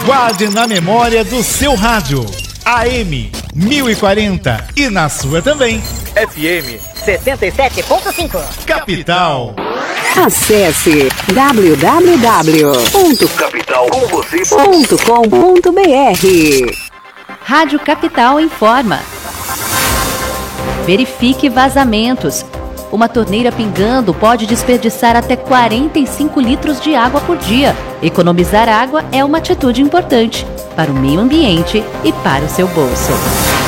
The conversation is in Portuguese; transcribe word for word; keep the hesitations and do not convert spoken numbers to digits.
Guarde na memória do seu rádio. A M mil e quarenta e na sua também. F M sessenta e sete ponto cinco. Capital. Acesse w w w ponto capital com você ponto com ponto b r. Rádio Capital informa. Verifique vazamentos. Uma torneira pingando pode desperdiçar até quarenta e cinco litros de água por dia. Economizar água é uma atitude importante para o meio ambiente e para o seu bolso.